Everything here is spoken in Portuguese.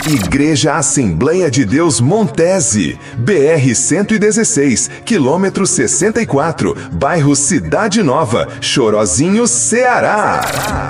Igreja Assembleia de Deus Montese, BR-116, quilômetro 64, bairro Cidade Nova, Chorozinho, Ceará.